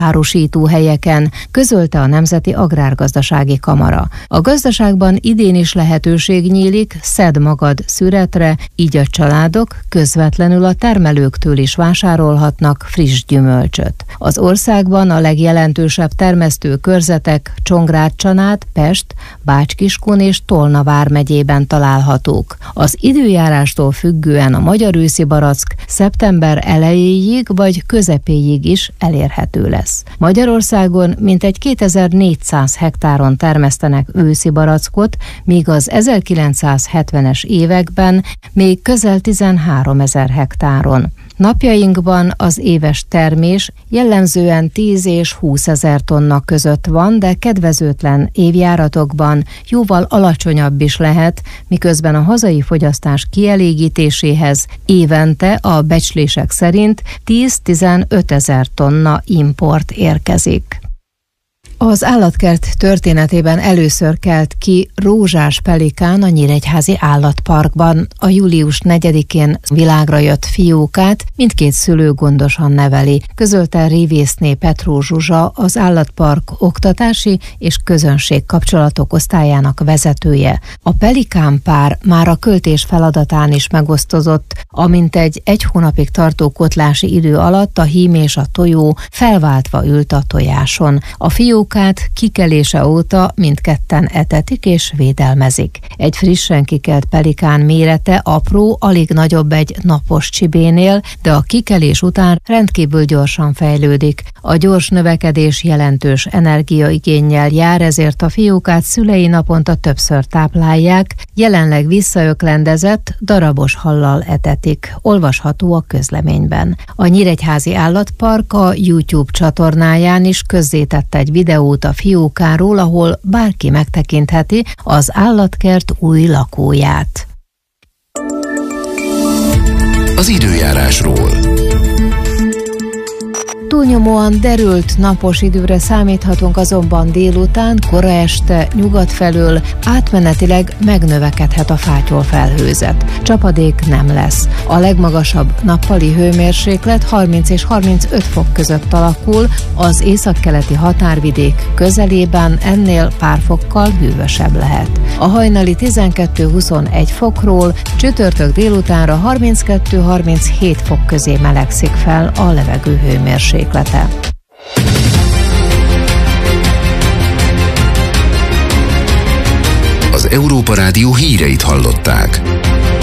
árusító helyeken, közölte a Nemzeti Agrárgazdasági Kamara. A gazdaságban idén is lehetőség nyílik szedd magad szüretre, így a családok közvetlenül a termelőktől is vásárolhatnak friss gyümölcsöt. Az országban a legjelentősebb termesztő körzetek Csongrád-Csanád, Pest, Bács-Kiskun és Tolna vármegyében találhatók. Az időjárástól függően a magyar őszi barack szeptember elejéig vagy közepéig is elérhető lesz. Magyarországon mintegy 2400 hektáron termesztenek őszi barackot, míg az 1970-es években még közel 13 000 hektáron. Napjainkban az éves termés jellemzően 10 és 20 000 tonna között van, de kedvezőtlen évjáratokban jóval alacsonyabb is lehet, miközben a hazai fogyasztás kielégítéséhez évente a becslések szerint 10-15 000 tonna import érkezik. Az állatkert történetében először kelt ki rózsás pelikán a Nyíregyházi Állatparkban. A július 4-én világra jött fiókát mindkét szülő gondosan neveli, közölte Révészné Petró Zsuzsa, az állatpark oktatási és közönségkapcsolatok osztályának vezetője. A pelikán pár már a költés feladatán is megosztozott, amint egy hónapig tartó kotlási idő alatt a hím és a tojó felváltva ült a tojáson. A fiók kikelése óta mindketten etetik és védelmezik. Egy frissen kikelt pelikán mérete apró, alig nagyobb egy napos csibénél, de a kikelés után rendkívül gyorsan fejlődik. A gyors növekedés jelentős energiaigénnyel jár, ezért a fiókát szülei naponta többször táplálják, jelenleg visszaöklendezett, darabos hallal etetik. Olvasható a közleményben. A Nyíregyházi Állatpark a YouTube csatornáján is közzétett egy videót a fiókáról, ahol bárki megtekintheti az állatkert új lakóját. Az időjárásról. Túlnyomóan derült napos időre számíthatunk, azonban délután, kora este nyugat felől átmenetileg megnövekedhet a fátyolfelhőzet. Csapadék nem lesz. A legmagasabb nappali hőmérséklet 30 és 35 fok között alakul, az északkeleti határvidék közelében ennél pár fokkal hűvösebb lehet. A hajnali 12-21 fokról csütörtök délutánra 32-37 fok közé melegszik fel a levegő hőmérséklete. Az Európa Rádió híreit hallották.